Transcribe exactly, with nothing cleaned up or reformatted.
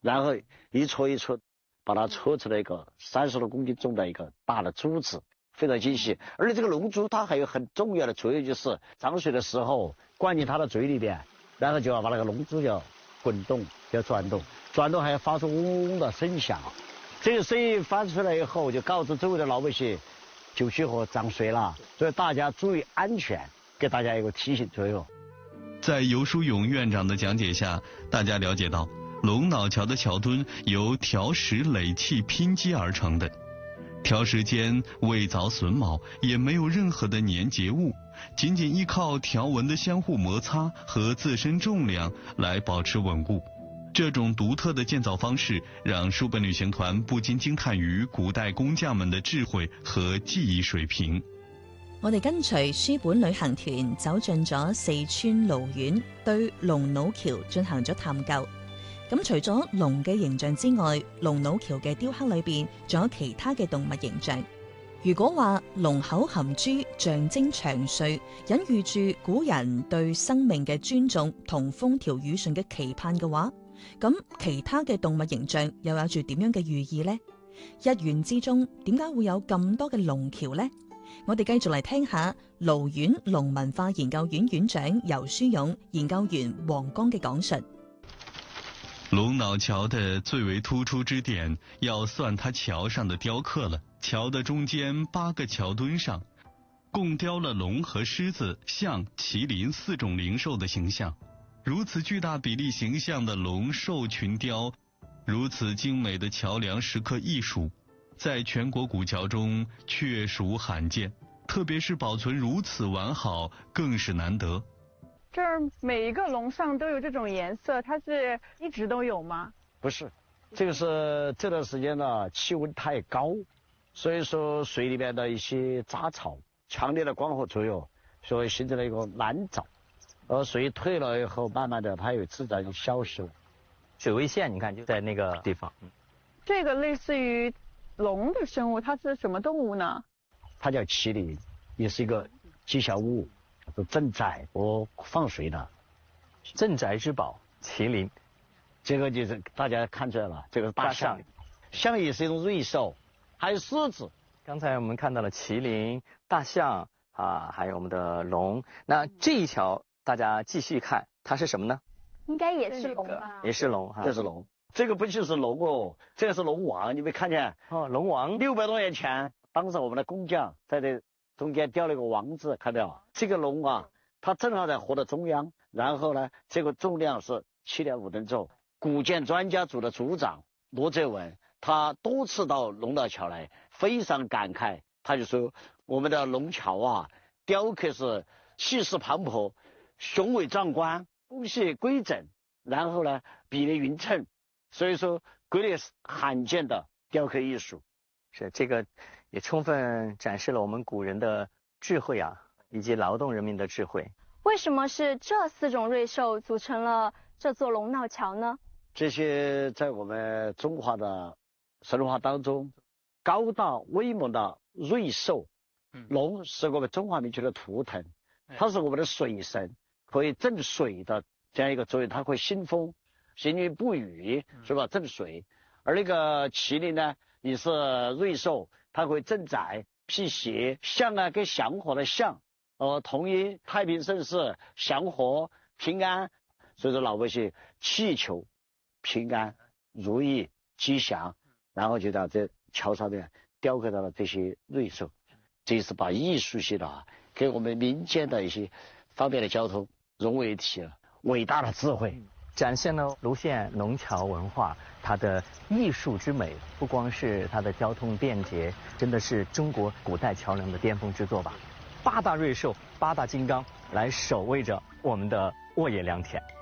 然后一戳一戳，把它戳出来一个三十多公斤重的一个大的珠子，非常精细。而且这个龙珠它还有很重要的作用，就是涨水的时候灌进它的嘴里边，然后就要把那个龙珠要滚动，要转动，转动还要发出嗡嗡的声响。这个声音发出来以后，就告知周围的老百姓，九曲河涨水了，所以大家注意安全，给大家一个提醒作用。 在游书勇院长的讲解下，大家了解到龙脑桥的桥墩由条石垒砌拼接而成的，条石间未凿榫卯，也没有任何的粘结物，仅仅依靠条纹的相互摩擦和自身重量来保持稳固。这种独特的建造方式让书本旅行团不禁驚嘆於古代工匠們的智慧和技藝水平。 我哋跟隨書本旅行團走進咗四川瀘縣，對龍腦橋進行咗探究。咁除咗龍嘅形象之外，龍腦橋嘅雕刻裏邊仲有其他嘅動物形象。如果話龍口含珠象徵長歲，隱喻住古人對生命嘅尊重同風調雨順嘅期盼嘅話，咁其他嘅動物形象又有住點樣嘅寓意呢？一縣之中點解會有咁多嘅龍橋呢？我哋繼續嚟聽下瀘縣龍文化研究院院長游書勇、研究員黃剛嘅講述。 龍腦橋的最為突出之點，要算它橋上的雕刻了。橋的中間八個橋墩上，共雕了龍和獅子、象、麒麟四種靈獸的形象。如此巨大比例形象的龍獸群雕，如此精美的橋梁石刻藝術，在全國古橋中確屬罕見，特別是保存如此完好，更是難得。 這兒每一個龍上都有這種顏色，它是一直都有嗎？ 不是，這個是這段時間呢氣溫太高，所以說水裏面的一些雜草，強烈的光合作用，所以形成了一個藍藻。而水退了以後，慢慢的它有自然就消失了。 水位線你看就在那個地方。 這個類似於龍的生物，它是什麼動物呢？ 它叫麒麟，也是一個吉祥物，是鎮宅和放水的。 鎮宅之寶，麒麟。 這個就是大家看出來了，這個是大象，象也是一種瑞獸，還有獅子。 剛才我們看到了麒麟、大象啊，還有我們的龍。那這一條大家繼續看，它是什麼呢？ 應該也是龍吧？ 也是龍哈， 這是龍。這個不就是龍哦，這個是龍王，你沒看見？ 哦，龍王。 六百多年前，當時我們的工匠在這中間雕了一個王字，看到這個龍啊，它正好在河的中央，然後呢，這個重量是七點五噸重。古建專家組的組長羅澤文，他多次到龍腦橋來，非常感慨，他就說我們的龍橋啊，雕刻是氣勢磅礴，雄偉壯觀，工細規整，然後呢比例勻稱，所以說國內罕見的雕刻藝術。 是這個也充分展示了我們古人的智慧啊，以及勞動人民的智慧。 為什麼是這四種瑞獸組成了這座龍腦橋呢？ 這些在我們中華的神話當中，高大威猛的瑞獸，龍是我們中華民族的圖騰，它是我們的水神，可以鎮水的這樣一個作用，它會興風，行雲布雨，是吧？鎮水。而那個麒麟呢，也是瑞獸，它會鎮宅辟邪。象呢，跟祥和的象，呃，同音太平盛世、祥和平安，所以說老百姓祈求平安、如意、吉祥，然後就在這橋上面雕刻到了這些瑞獸，這是把藝術性的啊，給我們民間的一些方便的交通融為一體了，偉大的智慧。 展現了瀘縣龍橋文化它的藝術之美，不光是它的交通便捷，真的是中國古代橋梁的巔峰之作吧。八大瑞獸、八大金剛來守衛着我們的沃野良田。